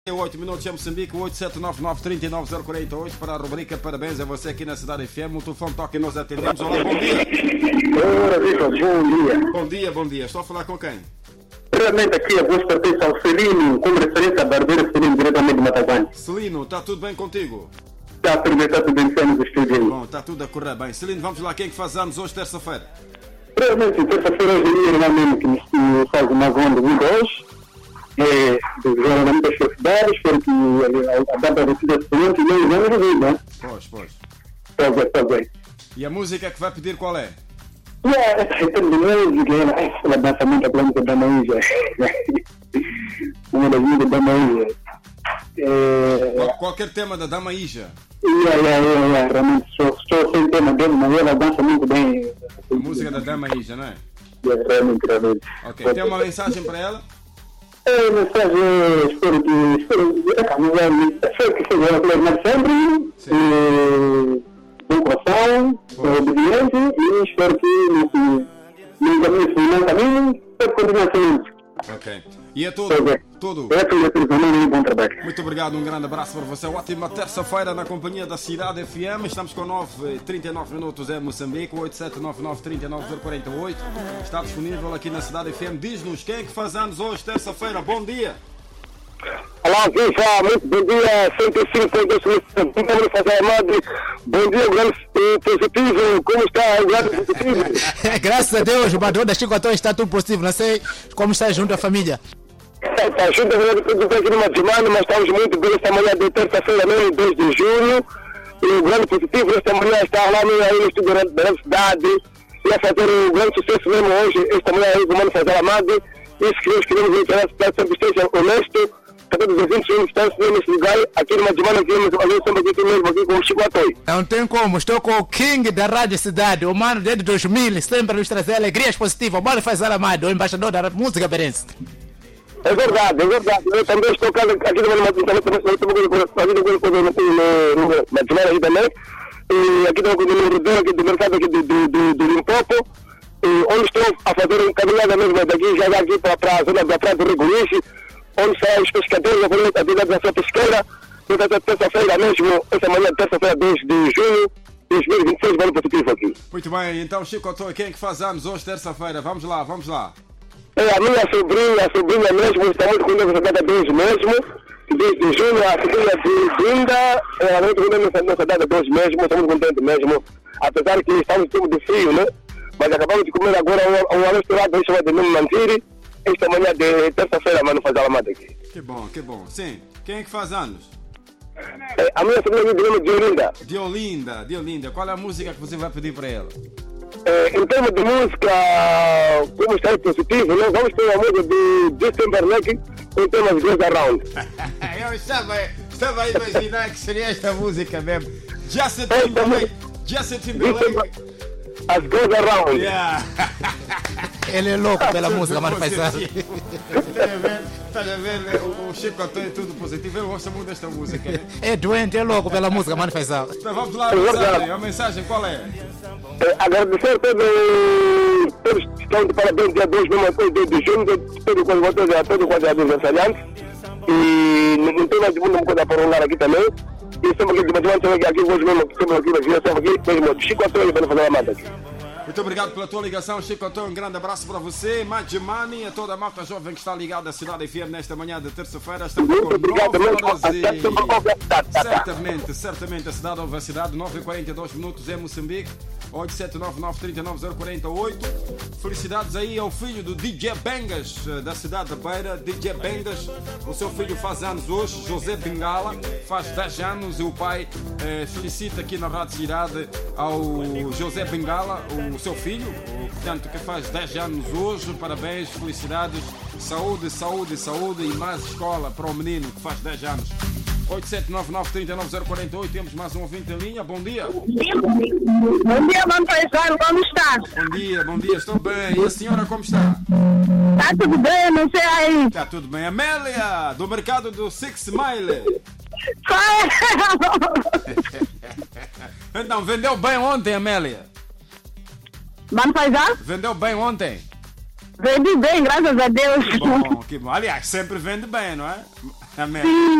8 minutos em Moçambique, 8799-39048 para a rubrica Parabéns a você aqui na Cidade FM. O telefone toca e nós atendemos. Olá, bom dia. Ora, Vitor, bom dia. Bom dia. Estou a falar com quem? Realmente aqui a voz pertence ao Celino, com referência a Barbeiro Celino, diretamente de Mataguane. Celino, está tudo bem contigo? Está tudo bem no estúdio aí. Bom, está tudo a correr bem. Celino, vamos lá, quem é que faz anos hoje, terça-feira? Realmente, terça-feira hoje é lá mesmo que nos faz uma onda de hoje. Desejaram muitas felicidades, porque a data do filho é excelente e não vamos ouvir, né? Pois. Está bem. E a música que vai pedir qual é? Retorno de música, ela dança muito a planta da Maísa. Uma das músicas da Maísa. Qualquer tema da Dama Ija. Realmente, só sem tema dele, mas ela dança muito bem. A música da Dama Ija, não é? Realmente. Ok, tem uma mensagem para ela? Mensagem, espero que seja ela sempre, bom coração, obediente, e espero que no caminho, espero continuar assim. Ok. E é tudo? Tudo? É tudo, bom trabalho. Muito obrigado, um grande abraço para você. Ótima terça-feira na companhia da Cidade FM. Estamos com 9:39 minutos em Moçambique, 8799-39048. Está disponível aqui na Cidade FM. Diz-nos quem é que faz anos hoje, terça-feira. Bom dia. Olá, Viva, muito bom dia, 105.2, fazer amado. Bom dia, grande positivo, como está o grande positivo? Graças a Deus, o padrão da Chico Antônio está tudo positivo, não sei como está junto à família. Está junto à família, tudo bem aqui numa semana, mas estamos muito bem esta manhã de terça-feira, mesmo 2 de junho, e o grande positivo esta manhã está lá mesmo aí no estúdio da cidade, e a fazer um grande sucesso mesmo hoje, esta manhã aí, comando fazer amado, isso que nós queremos ver, que sempre esteja honesto, para todos os ouvintes que estão nesse lugar, aqui numa semana que a gente sempre aqui mesmo, aqui com o Chico Antônio. Não tem como, estou com o King da Rádio Cidade, o mano desde 2000, sempre nos trazer alegrias positivas, o mano faz alamado, o embaixador da música berense. É verdade, eu também estou aqui numa semana aqui também, e aqui no Rodor, aqui do mercado aqui do Limpopo, onde estou a fazer uma caminhada mesmo daqui, já aqui para a zona da Praia do Rigolice, onde saem os pescadores, a atividade da sua pesqueira, toda terça-feira mesmo, essa manhã, terça-feira, 2 de junho, 2026, vale positivo aqui. Muito bem, então Chico Antônio, quem é que faz anos hoje, terça-feira? Vamos lá. A minha sobrinha mesmo, está muito contente essa data 2 mesmo, 2 de junho, a sobrinha de Linda, ela muito contente nessa data 2 mesmo, está muito contente mesmo, apesar que estamos em tempo de frio, né? Mas acabamos de comer agora um restaurante chamado de Nuno Mantiri, esta manhã de terça-feira, mano, faz a lamada aqui. Que bom. Sim, quem é que faz anos? A minha sobrinha de nome de Olinda. Diolinda, qual é a música que você vai pedir para ela? Em termos de música, como está positivo, nós vamos ter uma música de Justin Timberlake com temas Goes Around. Eu estava a imaginar que seria esta música mesmo. Justin Timberlake. As Goes Around. Yeah. Ele é louco pela música, mano, faz Está a ver, o Chico Antônio é tudo positivo, eu gosto muito desta música. É doente, é louco pela música, mano, faz Então vamos lá, a mensagem qual é? Agradecer a todos que estão de parabéns, dia 2 de junho, todos os aniversariantes. E não tem mais de muita coisa para rolar aqui também. E estamos aqui de manhã, aqui hoje mesmo, estamos aqui mesmo, Chico Antônio para fazer a mata aqui. Muito obrigado pela tua ligação, Chico Antônio. Um grande abraço para você, Magimani, a toda a malta jovem que está ligada à Cidade FM nesta manhã de terça-feira. Estamos com 9 horas e... Certamente a cidade ouve a cidade, 9:42 minutos em Moçambique, 8799-39048. Felicidades aí ao filho do DJ Bengas, da cidade da Beira, DJ Bengas. O seu filho faz anos hoje, José Bengala, faz 10 anos e o pai felicita aqui na Rádio Cidade ao José Bengala, o seu filho, portanto, que faz 10 anos hoje. Parabéns, felicidades, saúde e mais escola para o menino que faz 10 anos. 8799-39048. Temos mais um ouvinte em linha. Bom dia. Bom dia, mano Paisano, como está? Bom dia, estou bem. E a senhora como está? Está tudo bem, não sei aí. Está tudo bem. Amélia, do mercado do Six Mile. Então, vendeu bem ontem, Amélia? Mano Paisano? Vendeu bem ontem? Vendi bem, graças a Deus. Que bom. Aliás, sempre vende bem, não é? Amém.